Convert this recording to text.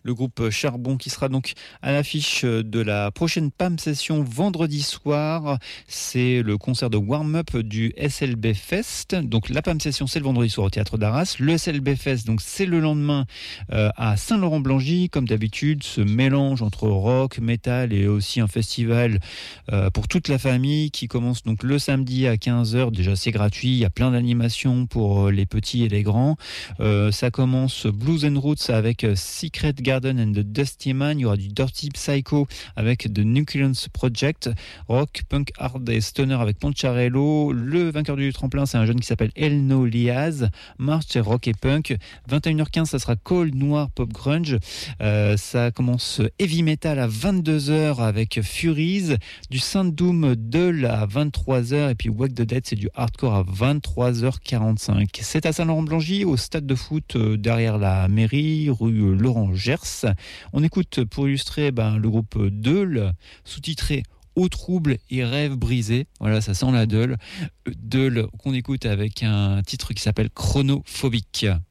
le groupe Charbon qui sera donc à l'affiche de la prochaine PAM Session vendredi soir. C'est le concert de warm-up du SLB Fest. Donc la PAM Session, c'est le vendredi soir au Théâtre d'Arras. Le SLB Fest, donc c'est le lendemain à Saint-Laurent-Blangy. Comme d'habitude, ce mélange entre rock, métal et aussi un festival pour toute la famille qui commence donc le samedi à 15h. Déjà, c'est gratuit. Il y a plein d'animations pour les petits et les grands. Ça commence Blues and Roots avec Secret Garden and the Dusty Man. Il y aura du Dirty Psycho avec The Nucleus Project. Rock, punk, hard et stoner avec Poncharello. Le vainqueur du tremplin, c'est un jeune qui s'appelle Elno Liaz. March, c'est rock et punk. 21h15, ça sera cold, noir, pop, grunge. Ça commence heavy metal à 22h avec Furies. Du Saint Doom Dull à 23h. Et puis Wake the Dead, c'est du hardcore à 23h45. C'est à Saint-Laurent-Blangy, au stade de foot derrière la mairie, rue Laurent Gers. On écoute pour illustrer le groupe Dull, sous-titré Au trouble et rêve brisé. Voilà, ça sent la Dull. Dull qu'on écoute avec un titre qui s'appelle Chronophobique.